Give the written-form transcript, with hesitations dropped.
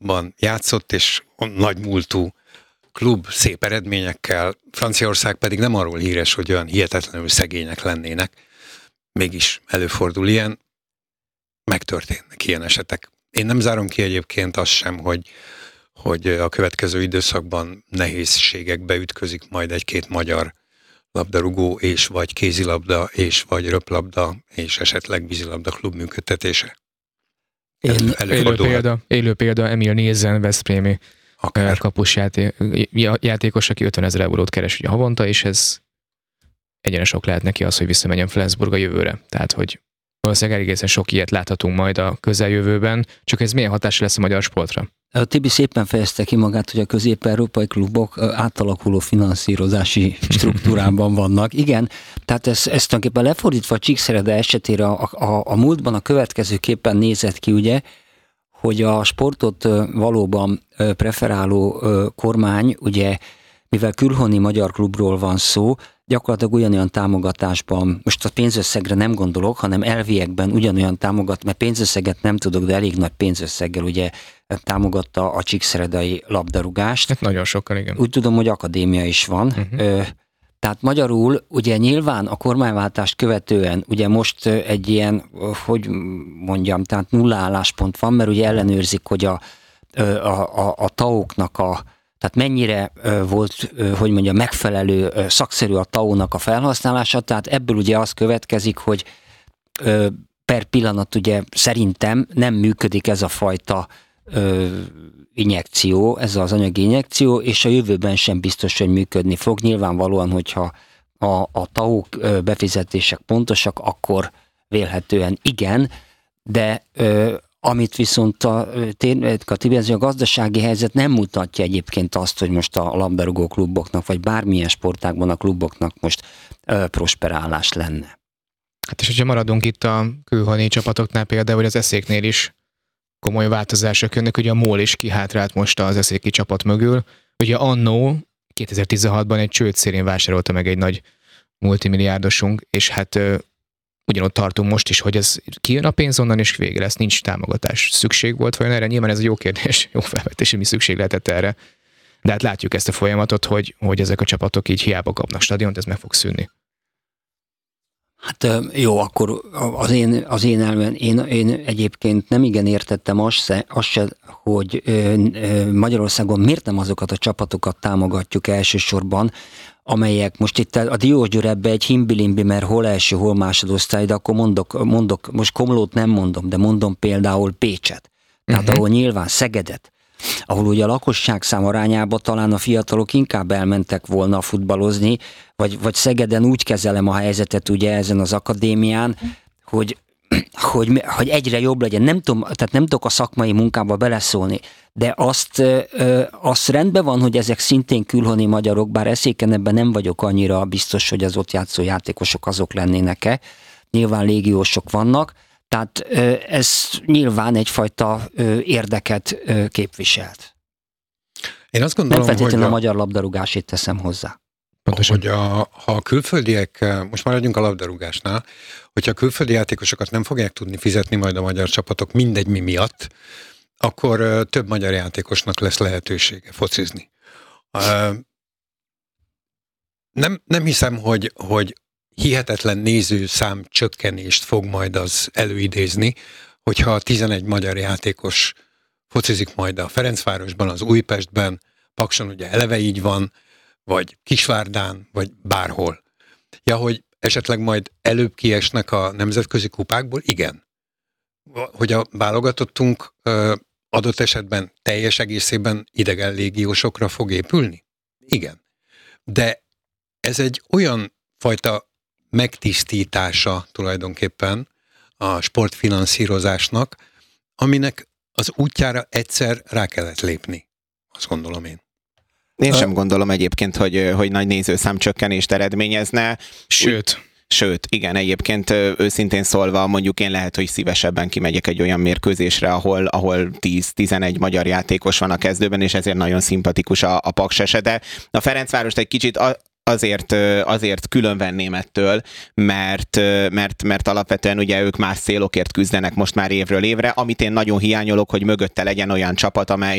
Európában játszott, és nagy múltú klub szép eredményekkel, Franciaország pedig nem arról híres, hogy olyan hihetetlenül szegények lennének, mégis előfordul ilyen, megtörténnek ilyen esetek. Én nem zárom ki egyébként azt sem, hogy a következő időszakban nehézségekbe ütközik majd egy-két magyar labdarúgó és vagy kézilabda és vagy röplabda és esetleg vízilabda klub működtetése. Élő példa Emil Nielsen, veszprémi kapus játékos, aki 50 000 eurót keres ugye havonta, és ez egyenesok lehet neki az, hogy visszamenjen Flensburg a jövőre. Tehát, hogy valószínűleg egészen sok ilyet láthatunk majd a közeljövőben, csak ez milyen hatása lesz a magyar sportra? A Tibi szépen fejezte ki magát, hogy a közép-európai klubok átalakuló finanszírozási struktúrában vannak. Igen, tehát ezt tulajdonképpen lefordítva a Csíkszereda esetére a múltban a következőképpen nézett ki, ugye, hogy a sportot valóban preferáló kormány, ugye, mivel külhoni magyar klubról van szó, gyakorlatilag ugyanolyan támogatásban, most a pénzösszegre nem gondolok, hanem elviekben ugyanolyan mert pénzösszeget nem tudok, de elég nagy pénzösszeggel ugye támogatta a csíkszeredai labdarúgást. Hát nagyon sokkal, igen. Úgy tudom, hogy akadémia is van. Tehát magyarul ugye nyilván a kormányváltást követően ugye most egy ilyen, hogy mondjam, tehát nulla álláspont van, mert ugye ellenőrzik, hogy a TAO-knak tehát mennyire volt, hogy mondjam, megfelelő, szakszerű a TAO-nak a felhasználása, tehát ebből ugye az következik, hogy per pillanat ugye szerintem nem működik ez a fajta injekció, ez az anyagi injekció, és a jövőben sem biztos, hogy működni fog. Nyilvánvalóan, hogyha a TAO befizetések pontosak, akkor vélhetően igen, de amit viszont a gazdasági helyzet nem mutatja egyébként azt, hogy most a labdarúgó kluboknak, vagy bármilyen sportágban a kluboknak most prosperálás lenne. Hát és hogyha maradunk itt a külhoni csapatoknál például, az eszéknél is komoly változások jönnek, ugye a MOL is kihátrált most az eszéki csapat mögül. Ugye annó 2016-ban egy csődszélén vásárolta meg egy nagy multimilliárdosunk, és hát ugyanott tartunk most is, hogy ez kijön a pénz onnan, és vége lesz, nincs támogatás. Szükség volt vajon erre? Nyilván ez egy jó kérdés, jó felvetés, mi szükség lehetett erre. De hát látjuk ezt a folyamatot, hogy ezek a csapatok így hiába kapnak stadiont, ez meg fog szűnni. Hát jó, akkor az én elven, én egyébként nem igen értettem azt se, hogy Magyarországon miért nem azokat a csapatokat támogatjuk elsősorban, amelyek most itt a Diósgyőrebbe egy himbilimbi, mert hol első, hol másodosztály, de akkor mondok, most Komlót nem mondom, de mondom például Pécset. Tehát ahol nyilván Szegedet, ahol ugye a lakosságszám arányában talán a fiatalok inkább elmentek volna futballozni, vagy Szegeden úgy kezelem a helyzetet ugye ezen az akadémián, hogy egyre jobb legyen. Nem tudok a szakmai munkába beleszólni, de azt rendben van, hogy ezek szintén külhoni magyarok, bár Eszéken ebben nem vagyok annyira biztos, hogy az ott játszó játékosok azok lennének-e. Nyilván légiósok vannak, tehát ez nyilván egyfajta érdeket képviselt. Én azt gondolom, nem feltétlenül a magyar labdarúgásét teszem hozzá. Pontosan. Hogy ha a külföldiek, most maradjunk a labdarúgásnál, hogyha a külföldi játékosokat nem fogják tudni fizetni majd a magyar csapatok mindegy mi miatt, akkor több magyar játékosnak lesz lehetősége focizni. Nem hiszem, hogy hihetetlen nézőszám csökkenést fog majd az előidézni, hogyha 11 magyar játékos focizik majd a Ferencvárosban, az Újpestben, Pakson ugye eleve így van, vagy Kisvárdán, vagy bárhol. Ja, hogy esetleg majd előbb kiesnek a nemzetközi kupákból? Igen. Hogy a válogatottunk adott esetben teljes egészében idegen légiósokra fog épülni? Igen. De ez egy olyan fajta megtisztítása tulajdonképpen a sportfinanszírozásnak, aminek az útjára egyszer rá kellett lépni. Azt gondolom én. Én sem gondolom egyébként, hogy nagy nézőszám csökkenést eredményezne. Sőt, igen, egyébként őszintén szólva, mondjuk én lehet, hogy szívesebben kimegyek egy olyan mérkőzésre, ahol 10-11 magyar játékos van a kezdőben, és ezért nagyon szimpatikus a Paks esete. A Ferencvárost egy kicsit azért különvenném ettől, mert alapvetően ugye ők más célokért küzdenek most már évről évre, amit én nagyon hiányolok, hogy mögötte legyen olyan csapat, amely